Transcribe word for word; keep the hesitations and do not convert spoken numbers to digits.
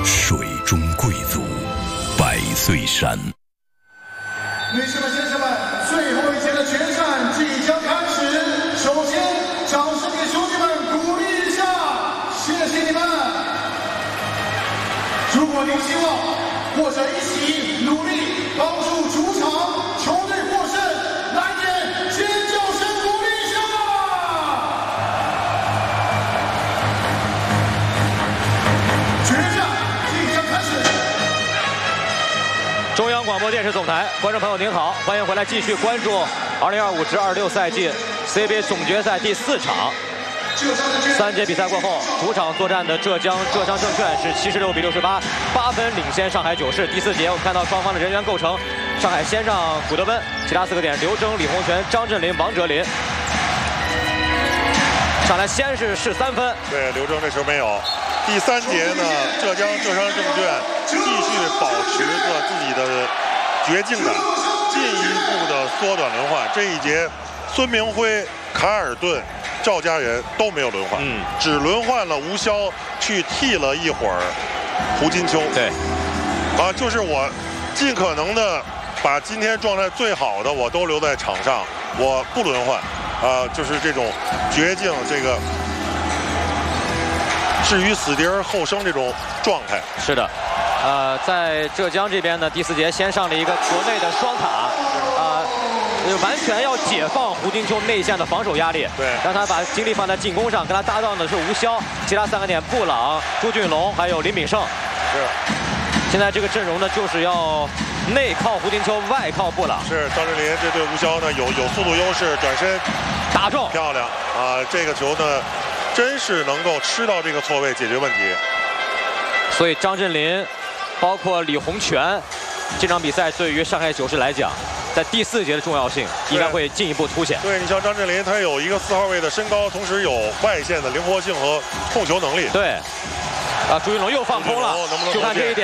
水中贵族，百岁山。 女士们、先生们，最后一节的决战即将开始。首先，掌声给兄弟们鼓励一下，谢谢你们。如果您希望或者一起努力帮助主场球队获胜，来点尖叫声鼓励一下。决战即将开始。 中央广播电视总台，观众朋友您好，欢迎回来继续关注二零二五至二十六赛季 C B A 总决赛第四场。三节比赛过后，主场作战的浙江浙商证券是七十六比六十八，八分领先上海九市。第四节我们看到双方的人员构成，上海先上古德温，其他四个点刘铮、李洪权、张镇麟、王哲林。上来先是试三分， 对，刘铮这球没有。第三节呢，浙江浙商证券继续保持着自己的绝境感，进一步的缩短轮换。这一节，孙明辉、卡尔顿、赵家人都没有轮换，嗯，只轮换了吴潇去替了一会儿胡金秋。 对， 啊，就是我尽可能的把今天状态最好的我都留在场上，我不轮换，啊，就是这种绝境，这个置于死地而后生这种状态。 是的，呃，在浙江这边呢，第四节先上了一个国内的双塔，呃。完全要解放胡金秋内线的防守压力， 对， 让他把精力放在进攻上。跟他搭档的是吴潇，其他三个点布朗、朱俊龙还有林炳胜。 是， 现在这个阵容呢，就是要内靠胡金秋，外靠布朗。 是，张镇麟这对吴潇呢有有速度优势，转身打中， 漂亮啊！这个球呢，真是能够吃到这个错位解决问题。 所以张镇麟，包括李洪权，这场比赛对于上海九市来讲，在第四节的重要性应该会进一步凸显。 对，你像张镇麟，他有一个四号位的身高，同时有外线的灵活性和控球能力。 对，啊，朱云龙又放空了， 能不能就看这一点。